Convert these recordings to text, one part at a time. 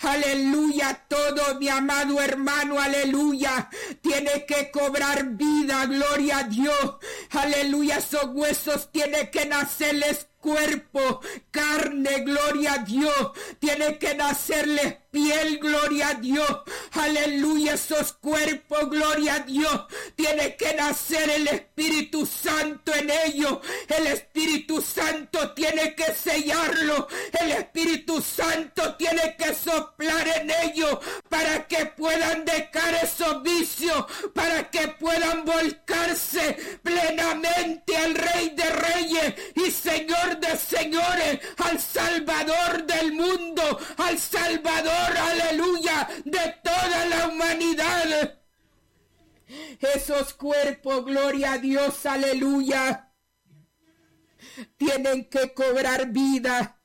aleluya, todo, mi amado hermano, aleluya, tiene que cobrar vida, gloria a Dios, aleluya, esos huesos tienen que nacerles cuerpo, carne, gloria a Dios, tiene que nacerles piel, gloria a Dios, aleluya, esos cuerpos, gloria a Dios, tiene que nacer el Espíritu Santo en ellos, el Espíritu Santo tiene que sellarlo, el Espíritu Santo tiene que soplar en ellos para que puedan dejar esos vicios, para que puedan volcarse plenamente al Rey de Reyes y Señor de señores, al Salvador del mundo, al Salvador, aleluya, de toda la humanidad. Esos cuerpos, gloria a Dios, aleluya, tienen que cobrar vida,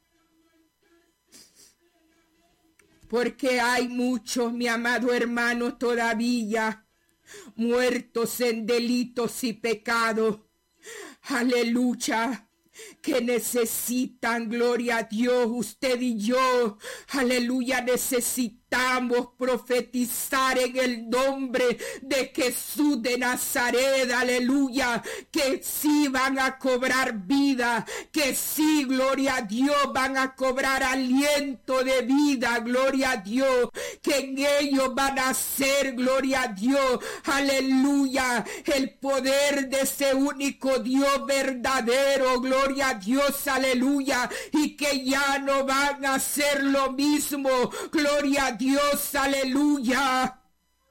porque hay muchos, mi amado hermano, todavía muertos en delitos y pecados, aleluya, que necesitan, gloria a Dios, usted y yo, aleluya, necesitamos profetizar en el nombre de Jesús de Nazaret, aleluya, que sí van a cobrar vida, que sí, gloria a Dios, van a cobrar aliento de vida, gloria a Dios, que en ellos van a ser, gloria a Dios, aleluya, el poder de ese único Dios verdadero, gloria a Dios, aleluya, y que ya no van a hacer lo mismo, gloria a Dios, aleluya.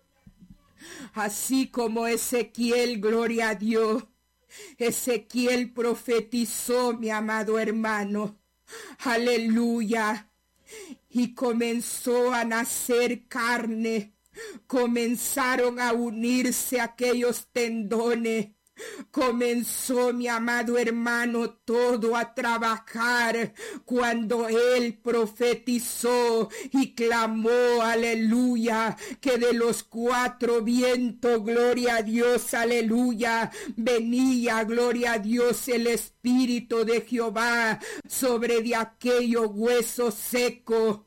Así como Ezequiel, gloria a Dios, Ezequiel profetizó, mi amado hermano, aleluya, y comenzó a nacer carne, comenzaron a unirse aquellos tendones, comenzó, mi amado hermano, todo a trabajar cuando él profetizó y clamó, aleluya, que de los cuatro vientos, gloria a Dios, aleluya, venía, gloria a Dios, el Espíritu de Jehová sobre de aquellos huesos secos,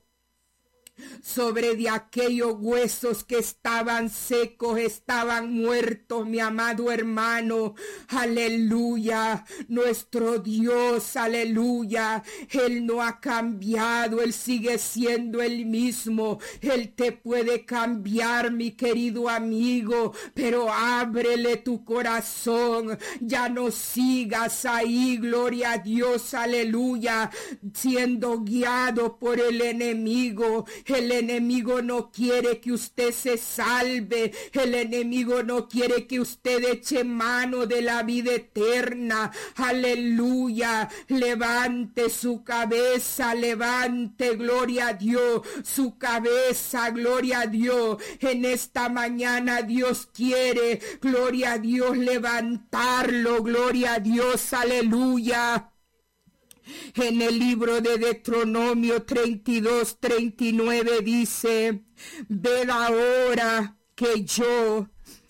sobre de aquellos huesos que estaban secos, estaban muertos, mi amado hermano, aleluya, nuestro Dios, aleluya, Él no ha cambiado, Él sigue siendo el mismo, Él te puede cambiar, mi querido amigo, pero ábrele tu corazón, ya no sigas ahí, gloria a Dios, aleluya, siendo guiado por el enemigo. El enemigo no quiere que usted se salve. El enemigo no quiere que usted eche mano de la vida eterna. Aleluya. Levante su cabeza, levante, gloria a Dios, su cabeza, gloria a Dios. En esta mañana Dios quiere, gloria a Dios, levantarlo, gloria a Dios, aleluya. En el libro de Deuteronomio 32:39 dice, ved ahora que yo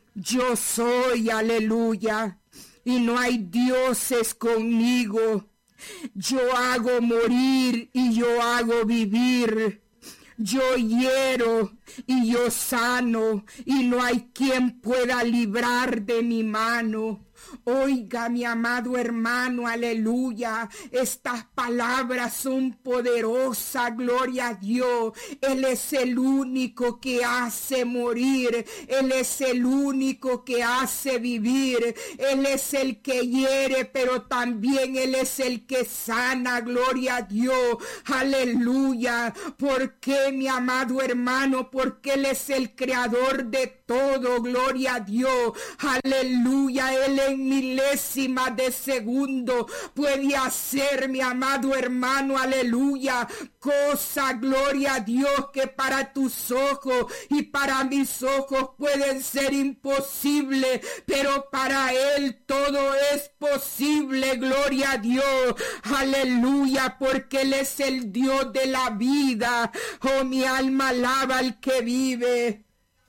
soy, aleluya, y no hay dioses conmigo. Yo hago morir y yo hago vivir. Yo hiero y yo sano, y no hay quien pueda librar de mi mano. Oiga, mi amado hermano, aleluya, estas palabras son poderosas, gloria a Dios. Él es el único que hace morir, Él es el único que hace vivir, Él es el que hiere, pero también Él es el que sana, gloria a Dios, aleluya. ¿Por qué, mi amado hermano? Porque Él es el creador de todo, gloria a Dios, aleluya. Él en milésima de segundo puede hacer, mi amado hermano, aleluya, cosa, gloria a Dios, que para tus ojos y para mis ojos pueden ser imposibles, pero para Él todo es posible, gloria a Dios, aleluya, porque Él es el Dios de la vida. Oh, mi alma alaba al que vive.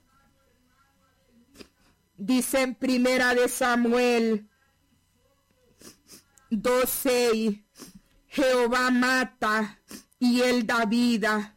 Dice en Primera de Samuel 2:6, Jehová mata y Él da vida.